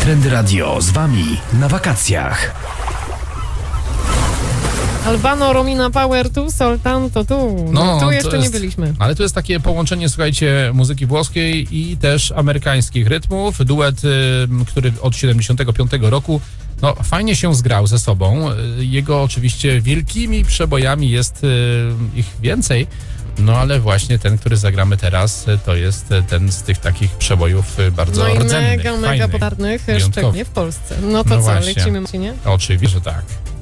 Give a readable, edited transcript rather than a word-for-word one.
Trendy Radio z wami na wakacjach. Albano, Romina Power, tu, Soltanto, tu. No, tu jeszcze nie byliśmy. Ale to jest takie połączenie, słuchajcie, muzyki włoskiej i też amerykańskich rytmów. Duet, który od 75 roku fajnie się zgrał ze sobą. Jego oczywiście wielkimi przebojami jest ich więcej. No ale właśnie ten, który zagramy teraz, to jest ten z tych takich przebojów bardzo rdzennych, mega popularnych, szczególnie w Polsce. No to co, właśnie. lecimy, czy nie? Oczywiście, że tak.